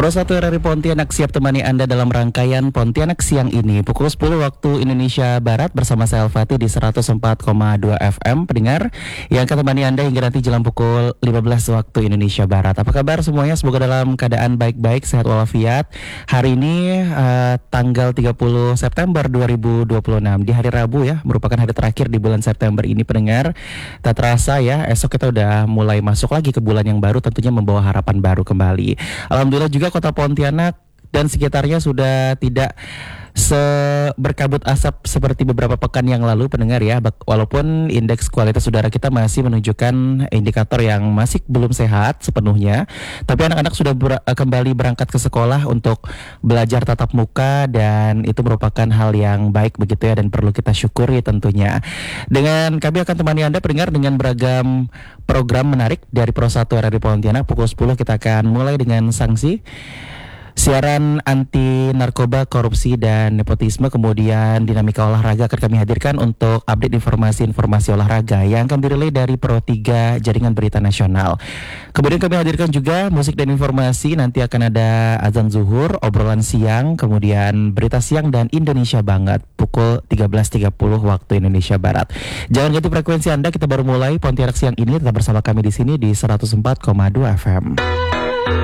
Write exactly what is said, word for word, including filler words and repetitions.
Pro satu R R I Pontianak siap temani Anda dalam rangkaian Pontianak siang ini pukul sepuluh waktu Indonesia Barat bersama saya Al-Fatih di seratus empat koma dua F M. Pendengar yang akan temani Anda hingga nanti jelang pukul lima belas waktu Indonesia Barat. Apa kabar semuanya? Semoga dalam keadaan baik-baik, sehat walafiat. Hari ini uh, tanggal tiga puluh September dua ribu dua puluh enam di hari Rabu ya, merupakan hari terakhir di bulan September ini pendengar. Tak terasa ya, esok kita udah mulai masuk lagi ke bulan yang baru, tentunya membawa harapan baru kembali. Alhamdulillah juga kota Pontianak dan sekitarnya sudah tidak seberkabut asap seperti beberapa pekan yang lalu pendengar ya. Walaupun indeks kualitas udara kita masih menunjukkan indikator yang masih belum sehat sepenuhnya, tapi anak-anak sudah ber- kembali berangkat ke sekolah untuk belajar tatap muka dan itu merupakan hal yang baik begitu ya, dan perlu kita syukuri tentunya. Dengan kami akan temani Anda pendengar dengan beragam program menarik dari Pro satu R R I Pontianak. Pukul sepuluh kita akan mulai dengan sanksi siaran anti narkoba, korupsi, dan nepotisme. Kemudian dinamika olahraga akan kami hadirkan untuk update informasi-informasi olahraga yang akan direlay dari Pro tiga Jaringan Berita Nasional. Kemudian kami hadirkan juga musik dan informasi. Nanti akan ada azan zuhur, obrolan siang, kemudian berita siang dan Indonesia Banget pukul tiga belas tiga puluh waktu Indonesia Barat. Jangan ganti frekuensi Anda, kita baru mulai Pontianak siang ini. Tetap bersama kami di sini di seratus empat koma dua F M.